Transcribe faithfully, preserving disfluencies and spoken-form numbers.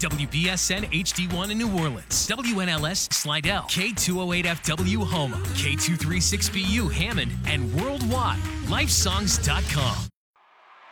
W B S N H D one in New Orleans, W N L S Slidell, K two oh eight F W Houma, K two thirty-six B U Hammond, and worldwide, lifesongs dot com.